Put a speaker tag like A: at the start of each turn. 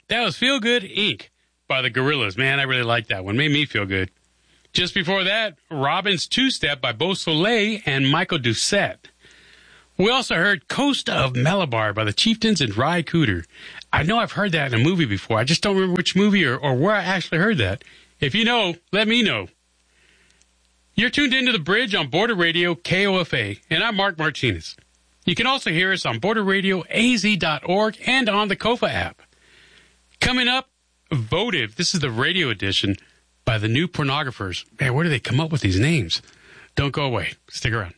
A: That was Feel Good Inc. by the Gorillaz. Man, I really liked that one. Made me feel good. Just before that, Robin's Two-Step by Beau Soleil and Michael Doucette. We also heard Coast of Malabar by the Chieftains and Ry Cooder. I know I've heard that in a movie before. I just don't remember which movie or where I actually heard that. If you know, let me know. You're tuned into The Bridge on Border Radio KOFA, and I'm Mark Martinez. You can also hear us on borderradioaz.org and on the KOFA app. Coming up, Votive. This is the radio edition by the New Pornographers. Man, where do they come up with these names? Don't go away. Stick around.